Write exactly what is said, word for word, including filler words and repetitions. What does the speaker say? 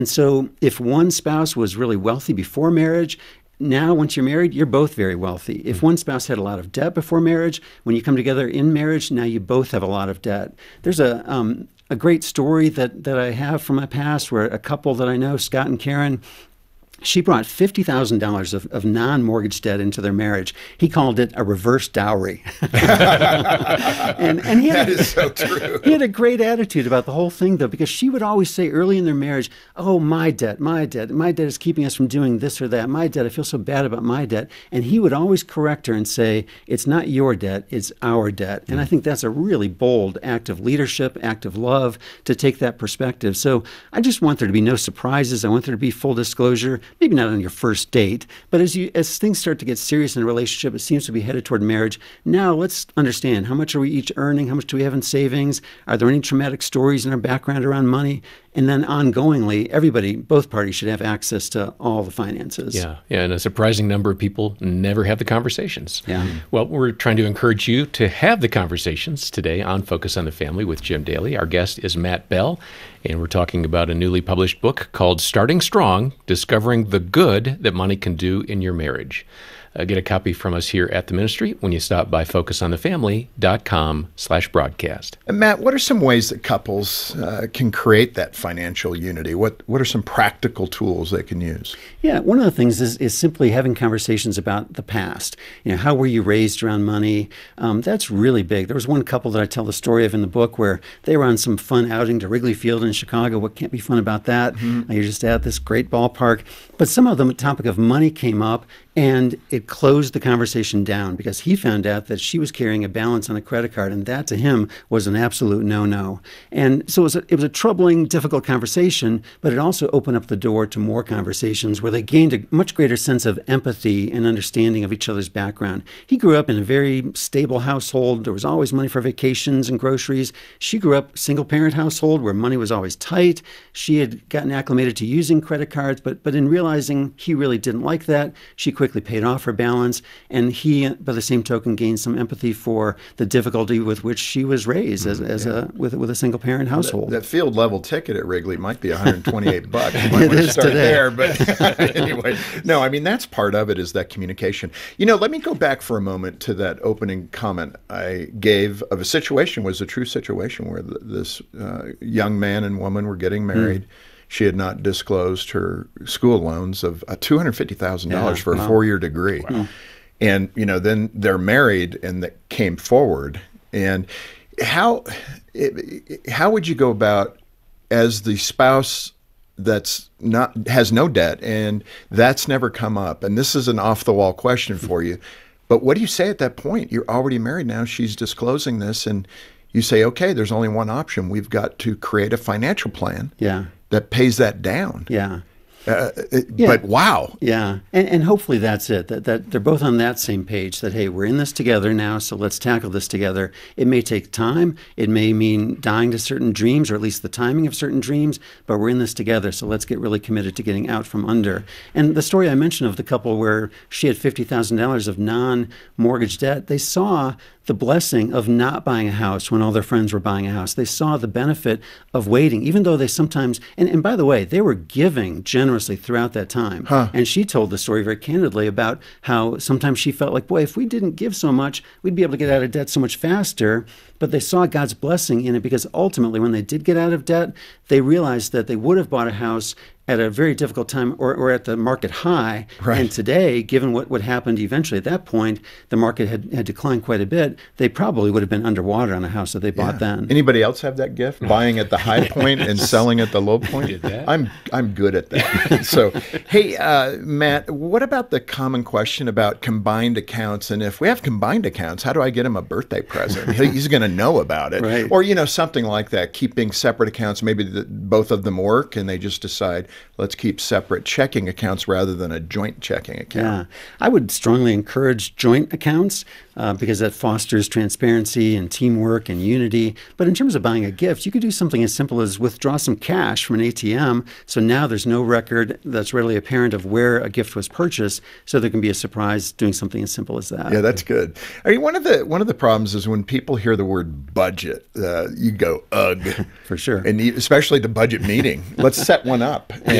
And so if one spouse was really wealthy before marriage, now, once you're married, you're both very wealthy. If one spouse had a lot of debt before marriage, when you come together in marriage, now you both have a lot of debt. There's a um, a great story that, that I have from my past where a couple that I know, Scott and Karen, she brought fifty thousand dollars of, of non-mortgage debt into their marriage. He called it a reverse dowry. and, and he had, that is so true. He had a great attitude about the whole thing, though, because she would always say early in their marriage, oh, my debt, my debt, my debt is keeping us from doing this or that. My debt, I feel so bad about my debt. And he would always correct her and say, it's not your debt, it's our debt. And I think that's a really bold act of leadership, act of love to take that perspective. So I just want there to be no surprises. I want there to be full disclosure. Maybe not on your first date, but as you as things start to get serious in a relationship, it seems to be headed toward marriage. Now let's understand, how much are we each earning? How much do we have in savings? Are there any traumatic stories in our background around money? And then ongoingly, everybody, both parties should have access to all the finances. Yeah, yeah, and a surprising number of people never have the conversations. Yeah. Well, we're trying to encourage you to have the conversations today on Focus on the Family with Jim Daly. Our guest is Matt Bell, and we're talking about a newly published book called Starting Strong, Discovering the Good That Money Can Do in Your Marriage. Uh, get a copy from us here at the ministry when you stop by focus on the family dot com slash broadcast. And Matt, what are some ways that couples uh, can create that financial unity? What what are some practical tools they can use? Yeah, one of the things is, is simply having conversations about the past. You know, how were you raised around money? Um, that's really big. There was one couple that I tell the story of in the book where they were on some fun outing to Wrigley Field in Chicago. What can't be fun about that? Mm-hmm. You're just at this great ballpark. But some of the topic of money came up, and it closed the conversation down because he found out that she was carrying a balance on a credit card, and that to him was an absolute no-no. And so it was a, it was a troubling, difficult conversation, but it also opened up the door to more conversations where they gained a much greater sense of empathy and understanding of each other's background. He grew up in a very stable household. There was always money for vacations and groceries. She grew up single-parent household where money was always tight. She had gotten acclimated to using credit cards, but but in realizing he really didn't like that, she quickly paid off her balance, and he, by the same token, gained some empathy for the difficulty with which she was raised as, as yeah. a with with a single parent household. That, that field level ticket at Wrigley might be one hundred twenty-eight bucks. You might it want to is start today. there, but anyway, no, I mean that's part of it is that communication. You know, let me go back for a moment to that opening comment I gave of a situation was a true situation where th- this uh, young man and woman were getting married. Mm. She had not disclosed her school loans of uh, two hundred fifty thousand dollars yeah, for a wow. four-year degree. Wow. And, you know, then they're married and that came forward. And how it, how would you go about as the spouse that's not has no debt and that's never come up? And this is an off-the-wall question for you. But what do you say at that point? You're already married now. She's disclosing this. And you say, okay, there's only one option. We've got to create a financial plan. Yeah. That pays that down. Yeah. Uh, it, yeah. But wow. Yeah. And, and hopefully that's it, that, that they're both on that same page, that, hey, we're in this together now, so let's tackle this together. It may take time. It may mean dying to certain dreams, or at least the timing of certain dreams, but we're in this together, so let's get really committed to getting out from under. And the story I mentioned of the couple where she had fifty thousand dollars of non-mortgage debt, they saw the blessing of not buying a house when all their friends were buying a house. They saw the benefit of waiting, even though they sometimes, and, and by the way, they were giving generously throughout that time. Huh. And she told the story very candidly about how sometimes she felt like, boy, if we didn't give so much, we'd be able to get out of debt so much faster. But they saw God's blessing in it because ultimately when they did get out of debt, they realized that they would have bought a house at a very difficult time or, or at the market high. Right. And today, given what, what happened eventually at that point, the market had, had declined quite a bit. They probably would have been underwater on a house that they bought Yeah. then. Anybody else have that gift? Buying at the high point and selling at the low point? Did that? I'm I'm good at that. So, hey, uh, Matt, what about the common question about combined accounts? And if we have combined accounts, how do I get him a birthday present? He's going to know about it. Right. Or, you know, something like that, keeping separate accounts. Maybe the, both of them work and they just decide, let's keep separate checking accounts rather than a joint checking account. Yeah, I would strongly encourage joint accounts. uh, because that fosters transparency and teamwork and unity. But in terms of buying a gift, you could do something as simple as withdraw some cash from an A T M. So now there's no record that's readily apparent of where a gift was purchased. So there can be a surprise doing something as simple as that. Yeah, that's good. I mean, one of the one of the problems is when people hear the word budget, uh, you go ugh For sure. and you, especially the budget meeting. Let's set one up.